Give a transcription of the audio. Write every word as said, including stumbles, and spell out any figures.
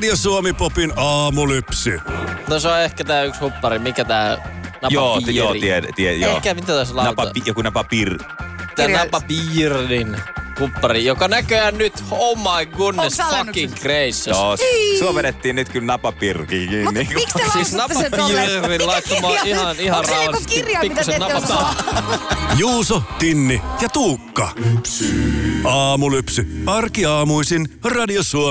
Radio Suomi Popin aamulypsy. No se on ehkä tää yksi huppari. Mikä tää napapiiri? Joo, t- joo, tie, tie, joo. Ehkä, mitä tässä lauta? Napa, joku napapir. Tää napapiirin huppari, joka näköjään nyt, oh my goodness, fucking gracious. Joo, sua vedettiin nyt kyllä napapirkiin kiinni. Miksi te Siis napapiirin laittamaan ihan, ihan rauhallisesti. Onko se joku kirja, mitä te ette osaa? Juuso, Tinni ja Tuukka. Aamulypsy. Arkiaamuisin Radio Suomi.